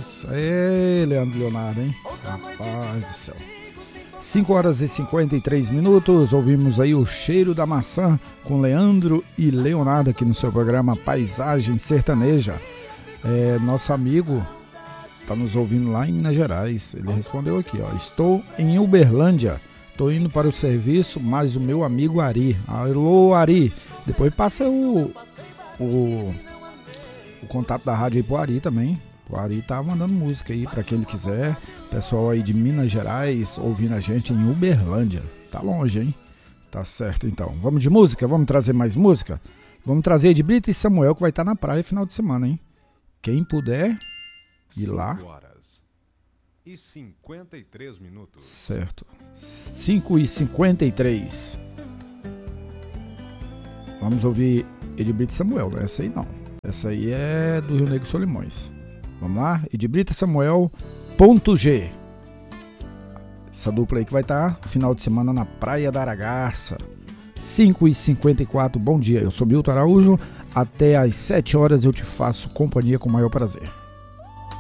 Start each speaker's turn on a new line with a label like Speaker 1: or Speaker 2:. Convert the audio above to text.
Speaker 1: Deus. Ei, Leandro Leonardo, hein? Rapaz do céu. 5 horas e 53 minutos. Ouvimos aí o Cheiro da Maçã com Leandro e Leonardo aqui no seu programa Paisagem Sertaneja. Nosso amigo tá nos ouvindo lá em Minas Gerais. Ele respondeu aqui, ó: estou em Uberlândia. Tô indo para o serviço, mas o meu amigo Ari. Alô, Ari. Depois passa o contato da rádio aí pro Ari também. O Ari tá mandando música aí pra quem ele quiser. Pessoal aí de Minas Gerais ouvindo a gente em Uberlândia. Tá longe, hein? Tá certo, então. Vamos de música? Vamos trazer mais música? Vamos trazer Ed Brito e Samuel, que vai estar na praia final de semana, hein? Quem puder ir lá.
Speaker 2: 5 horas e 53 minutos.
Speaker 1: Certo. 5h53. Vamos ouvir Ed Brito e Samuel. Não é essa aí não. Essa aí é do Rio Negro Solimões. Vamos lá? Ed Brito e Samuel, ponto G. Essa dupla aí que vai estar final de semana na Praia da Aragaça. 5h54. Bom dia. Eu sou Milton Araújo. Até às 7 horas eu te faço companhia com o maior prazer.